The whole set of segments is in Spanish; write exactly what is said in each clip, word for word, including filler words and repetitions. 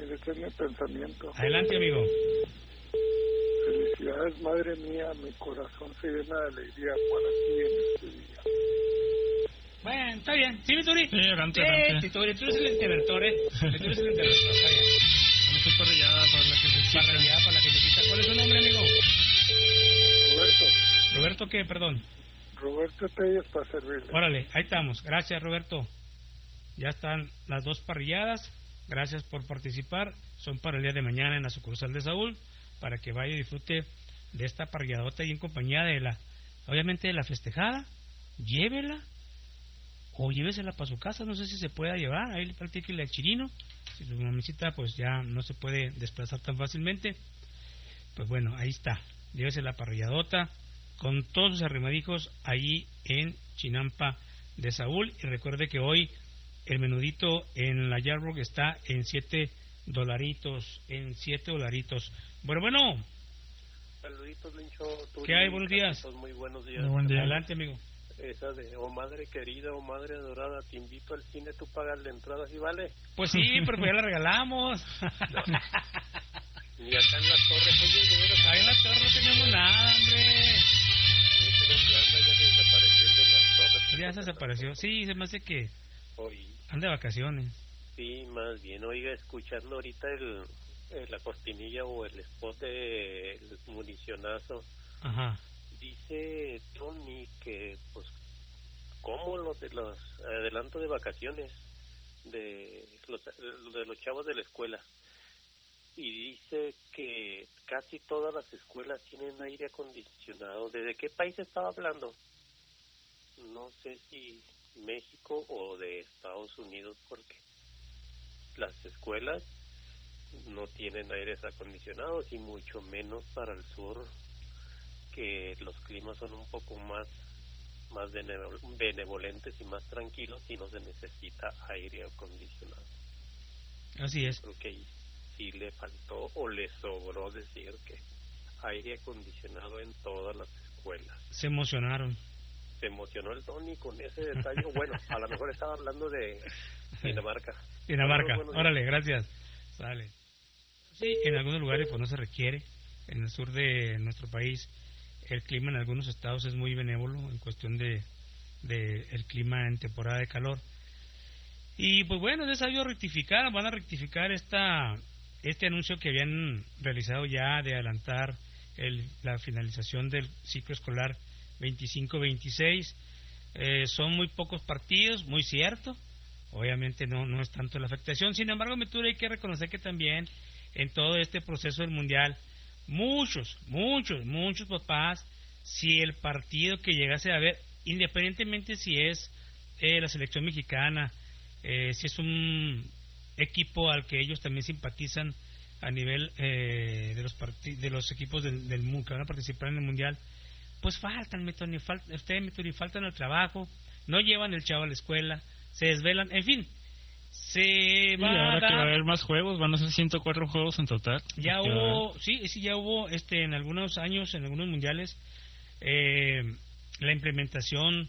Ese es mi pensamiento. Adelante, amigo. Felicidades, madre mía, mi corazón se llena de alegría por aquí en este día. Bueno, está bien. ¿Sí, Mituri? Sí, adelante, Sí, adelante. Mituri, tú eres el interventor, ¿eh? Tú eres el interventor, está bien. Vamos a parrillada para la que se cita. Parrillada para la que necesita. ¿Cuál es tu nombre, amigo? Roberto. ¿Roberto qué, perdón? Roberto Telles para servirle. Órale, ahí estamos. Gracias, Roberto. Ya están las dos parrilladas. Gracias por participar. Son para el día de mañana en la sucursal de Saúl, para que vaya y disfrute de esta parrilladota y en compañía de la, obviamente, de la festejada. Llévela o llévesela para su casa. No sé si se pueda llevar. Ahí le practíquele al chirino. Si su mamacita pues ya no se puede desplazar tan fácilmente, pues bueno, ahí está. Llévese la parrilladota con todos sus arrimadijos ahí en Chinampa de Saúl. Y recuerde que hoy el menudito en la Yardbrook está en siete dolaritos, en siete dolaritos. Bueno, bueno. Saluditos, Lincho. ¿Qué hay? Buenos días. Muy buenos días. Muy buen día. Adelante, amigo. Esa de, oh madre querida, oh madre adorada, te invito al cine, tú pagas la entrada, ¿sí vale? Pues sí, pero pues ya la regalamos. No. Ni acá en las torres, oye, de veras. Ahí en las torres no tenemos nada, hombre. Ese hombre anda, ya se desapareció de las torres. Ya se desapareció. Sí, se me hace que Oye, anda de vacaciones. sí, más bien, oiga, escuchando ahorita el, el la cortinilla o el spot de el municionazo. Ajá. Dice Tony que, pues, como los de los adelanto de vacaciones de los, de los chavos de la escuela. Y dice que casi todas las escuelas tienen aire acondicionado. ¿Desde qué país estaba hablando? No sé si México o de Estados Unidos, porque las escuelas no tienen aires acondicionados y mucho menos para el sur, que los climas son un poco más más benevolentes y más tranquilos y no se necesita aire acondicionado. Así es. Creo que sí le faltó o le sobró decir que aire acondicionado en todas las escuelas. Se emocionaron. Se emocionó el Tony con ese detalle. Bueno, a lo mejor estaba hablando de Dinamarca. Dinamarca, Bueno, bueno, órale, gracias. Sale. Sí, en algunos lugares pues no se requiere. En el sur de nuestro país el clima en algunos estados es muy benévolo en cuestión de, de el clima en temporada de calor. Y pues bueno, es sabio rectificar, van a rectificar esta este anuncio que habían realizado ya de adelantar el, la finalización del ciclo escolar veinticinco veintiséis. Eh, son muy pocos partidos, muy cierto. Obviamente no no es tanto la afectación. Sin embargo, me tuve que reconocer que también en todo este proceso del mundial muchos, muchos, muchos papás, si el partido que llegase a ver, independientemente si es eh, la selección mexicana, eh, si es un equipo al que ellos también simpatizan a nivel eh, de los parti- de los equipos del, del mundo que van a participar en el mundial, pues faltan, Metoni, faltan, ustedes, Metoni, faltan al trabajo, no llevan el chavo a la escuela, se desvelan, en fin. Se va y ahora a dar, que va a haber más juegos, van a ser ciento cuatro juegos en total. ya Porque hubo, sí, sí, ya hubo este en algunos años, en algunos mundiales, eh, la implementación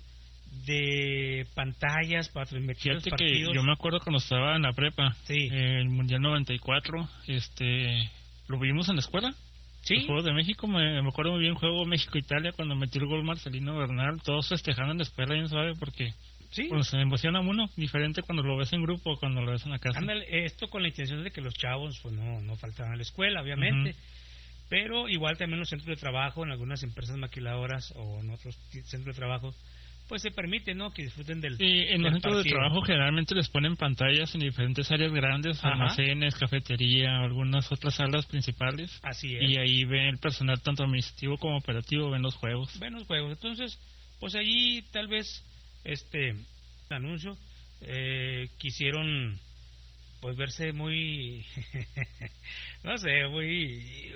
de pantallas para transmitir los Fíjate partidos. que yo me acuerdo cuando estaba en la prepa, Sí. eh, el Mundial noventa y cuatro, este, lo vimos en la escuela. Sí. Los Juegos de México, me, me acuerdo muy bien, juego México-Italia, cuando metió el gol Marcelino Bernal, todos festejando en la escuela, bien suave, porque Sí. pues, se emociona uno, diferente cuando lo ves en grupo o cuando lo ves en la casa. Ándale, esto con la intención de que los chavos pues no, no faltaran a la escuela, obviamente. Uh-huh. Pero igual también los centros de trabajo, en algunas empresas maquiladoras o en otros t- centros de trabajo, pues se permite, ¿no?, que disfruten del Y en los del centros de partido. trabajo generalmente les ponen pantallas en diferentes áreas grandes, Ajá. almacenes, cafetería, algunas otras salas principales. Así es. Y ahí ve el personal tanto administrativo como operativo, ven los juegos. Ven los juegos. Entonces, pues allí tal vez este anuncio eh, quisieron pues verse muy no sé, muy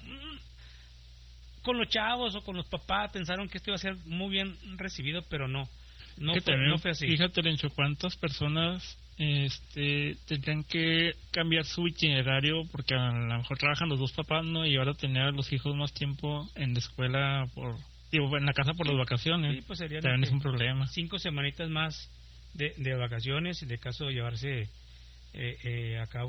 con los chavos o con los papás, pensaron que esto iba a ser muy bien recibido, pero no no, Que fue, también, no fue así. Fíjate, Lencho, cuántas personas este tendrían que cambiar su itinerario porque a lo mejor trabajan los dos papás, ¿no? Y ahora tener a los hijos más tiempo en la escuela, por digo, en la casa por Sí. las vacaciones. Sí, pues serían también este, es un problema. cinco semanitas más de, de vacaciones, de caso de llevarse eh, eh, a cabo